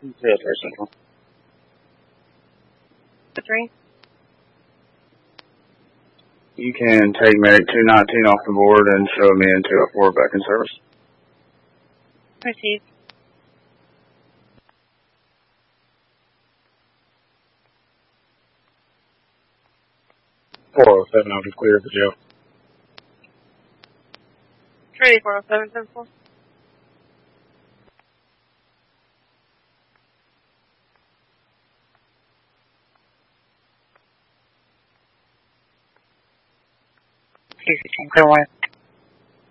Yes, very simple. 3. You can take Medic 219 off the board and show me into a 4 back in service. Received. .407, I'll be clear for jail. Ready, 407, 10-4. Clear 1.